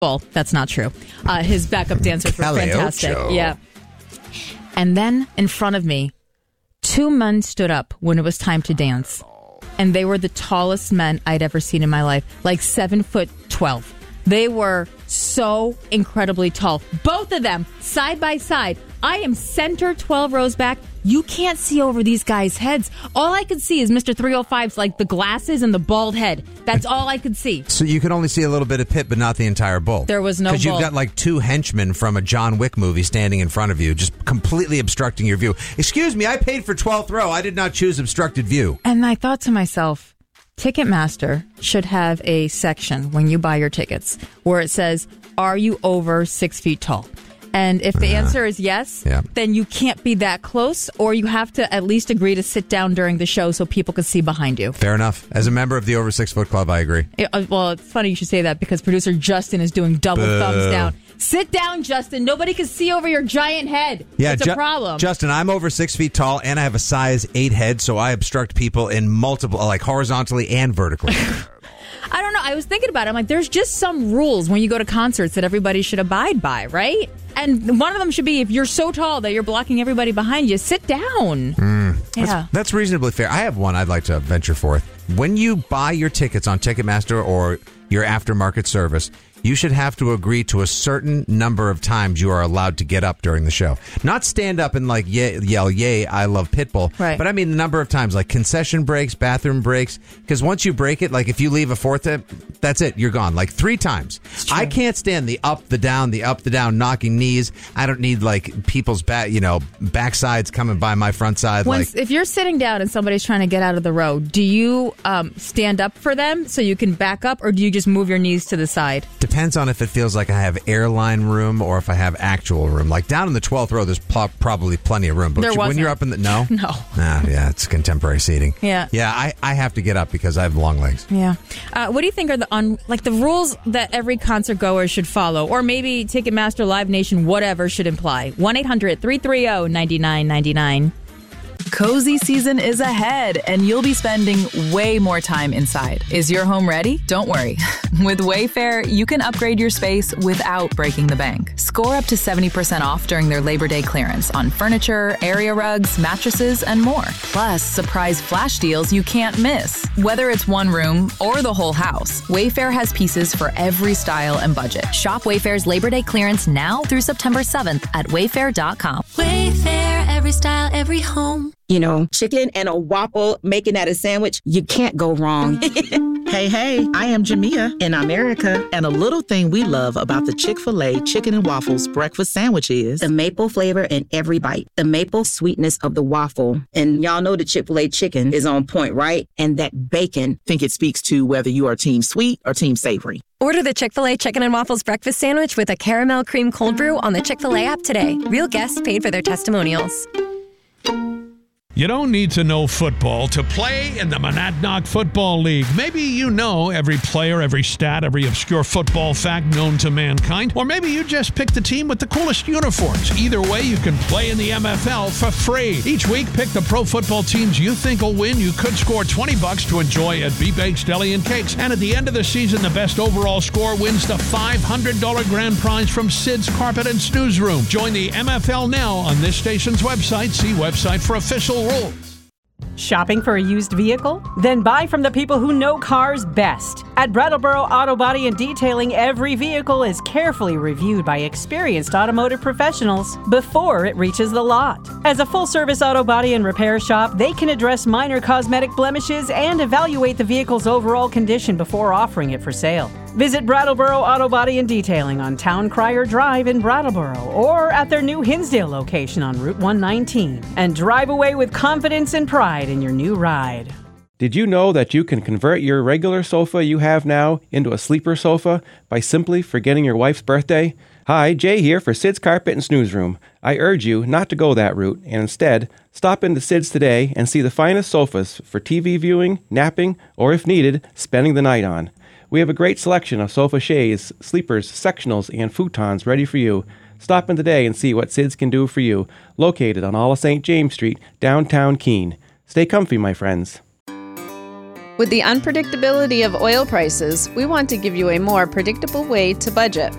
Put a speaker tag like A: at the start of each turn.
A: Well, that's not true. His backup dancers were fantastic. Yeah. And then in front of me, 2 men stood up when it was time to dance. And they were the tallest men I'd ever seen in my life, like 7'12". They were so incredibly tall. Both of them, side by side. I am center 12 rows back. You can't see over these guys' heads. All I could see is Mr. 305's, like, the glasses and the bald head. That's all I could see.
B: So you could only see a little bit of pit, but not the entire bull.
A: There was no bull.
B: Because you've got, like, 2 henchmen from a John Wick movie standing in front of you, just completely obstructing your view. Excuse me, I paid for 12th row. I did not choose obstructed view.
A: And I thought to myself, Ticketmaster should have a section when you buy your tickets where it says, are you over 6 feet tall? And if the answer is yes, then you can't be that close, or you have to at least agree to sit down during the show so people can see behind you.
B: Fair enough. As a member of the Over 6 Foot Club, I agree.
A: Well, it's funny you should say that because producer Justin is doing double thumbs down. Sit down, Justin. Nobody can see over your giant head. Yeah, it's a problem.
B: Justin, I'm over 6 feet tall, and I have a size 8 head, so I obstruct people in multiple, like horizontally and vertically.
A: I don't know. I was thinking about it. I'm like, there's just some rules when you go to concerts that everybody should abide by, right? And one of them should be if you're so tall that you're blocking everybody behind you, sit down.
B: That's reasonably fair. I have one I'd like to venture forth. When you buy your tickets on Ticketmaster or your aftermarket service, you should have to agree to a certain number of times you are allowed to get up during the show. Not stand up and like yell, yay, I love Pitbull.
A: Right.
B: But I mean the number of times, like concession breaks, bathroom breaks. Because once you break it, like if you leave a fourth time, that's it. You're gone. Like 3 times. I can't stand the up, the down, knocking knees. I don't need like people's backsides coming by my front side.
A: If you're sitting down and somebody's trying to get out of the row, do you stand up for them so you can back up, or do you just move your knees to the side?
B: Depends on if it feels like I have airline room or if I have actual room. Like down in the 12th row, there's probably plenty of room. But when you're up in the... No?
A: No.
B: Yeah, it's contemporary seating.
A: Yeah.
B: Yeah, I have to get up because I have long legs.
A: Yeah. What do you think are the rules that every concert goer should follow? Or maybe Ticketmaster, Live Nation, whatever should imply? 1-800-330-9999.
C: Cozy season is ahead, and you'll be spending way more time inside. Is your home ready? Don't worry. With Wayfair, you can upgrade your space without breaking the bank. Score up to 70% off during their Labor Day clearance on furniture, area rugs, mattresses, and more. Plus, surprise flash deals you can't miss. Whether it's one room or the whole house, Wayfair has pieces for every style and budget.
D: Shop Wayfair's Labor Day clearance now through September 7th at wayfair.com.
E: Wayfair, every style, every home.
F: You know, chicken and a waffle, making that a sandwich, you can't go wrong.
G: Hey, I am Jamia in America. And a little thing we love about the Chick-fil-A Chicken and Waffles breakfast sandwich is
F: the maple flavor in every bite, the maple sweetness of the waffle. And y'all know the Chick-fil-A chicken is on point, right? And that bacon.
G: I think it speaks to whether you are team sweet or team savory.
D: Order the Chick-fil-A Chicken and Waffles breakfast sandwich with a caramel cream cold brew on the Chick-fil-A app today. Real guests paid for their testimonials.
H: You don't need to know football to play in the Monadnock Football League. Maybe you know every player, every stat, every obscure football fact known to mankind. Or maybe you just picked the team with the coolest uniforms. Either way, you can play in the MFL for free. Each week, pick the pro football teams you think will win. You could score $20 to enjoy at B-Bakes Deli and Cakes. And at the end of the season, the best overall score wins the $500 grand prize from Sid's Carpet and Snooze Room. Join the MFL now on this station's website. See website for official rules.
I: Shopping for a used vehicle? Then buy from the people who know cars best. At Brattleboro Auto Body and Detailing, every vehicle is carefully reviewed by experienced automotive professionals before it reaches the lot. As a full-service auto body and repair shop, they can address minor cosmetic blemishes and evaluate the vehicle's overall condition before offering it for sale. Visit Brattleboro Auto Body and Detailing on Town Crier Drive in Brattleboro or at their new Hinsdale location on Route 119 and drive away with confidence and pride in your new ride.
J: Did you know that you can convert your regular sofa you have now into a sleeper sofa by simply forgetting your wife's birthday? Hi, Jay here for Sid's Carpet and Snooze Room. I urge you not to go that route and instead stop into Sid's today and see the finest sofas for TV viewing, napping, or if needed, spending the night on. We have a great selection of sofa chaise, sleepers, sectionals, and futons ready for you. Stop in today and see what Sid's can do for you. Located on all of St. James Street, downtown Keene. Stay comfy, my friends.
K: With the unpredictability of oil prices, we want to give you a more predictable way to budget.